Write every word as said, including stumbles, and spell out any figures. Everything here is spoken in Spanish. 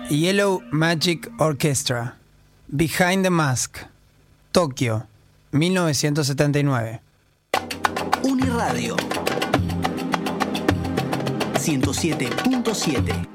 Yellow Magic Orchestra, Behind the Mask, Tokio, mil novecientos setenta y nueve. Uniradio ciento siete punto siete.